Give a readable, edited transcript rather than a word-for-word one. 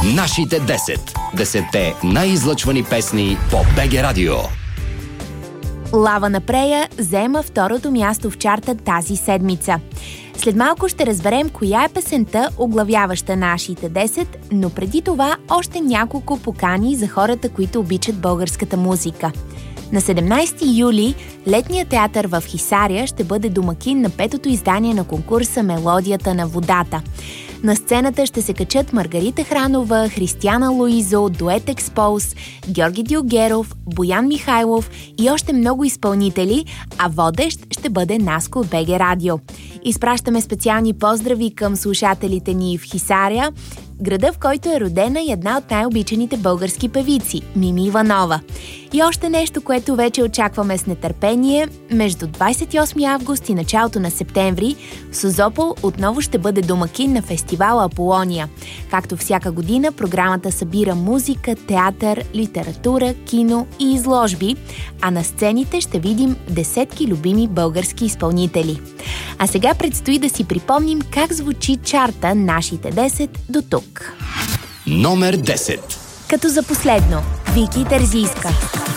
Нашите 10. 10-те най-излъчвани песни по БГ Радио. Лава на Прея заема второто място в чарта тази седмица. След малко ще разберем коя е песента, оглавяваща нашите 10, но преди това още няколко покани за хората, които обичат българската музика. На 17 юли Летният театър в Хисаря ще бъде домакин на 5-то издание на конкурса «Мелодията на водата». На сцената ще се качат Маргарита Хранова, Християна Луизо, Дует Експоуз, Георги Дилгеров, Боян Михайлов и още много изпълнители, а водещ ще бъде Наско от БГ Радио. Изпращаме специални поздрави към слушателите ни в Хисаря, града, в който е родена и една от най-обичаните български певици – Мими Иванова. И още нещо, което вече очакваме с нетърпение. Между 28 август и началото на септември Созопол отново ще бъде домакин на фестивала Аполония. Както всяка година, програмата събира музика, театър, литература, кино и изложби, а на сцените ще видим десетки любими български изпълнители. А сега предстои да си припомним как звучи чарта нашите 10 до тук. Номер 10. Като за последно, Вики Терзийска.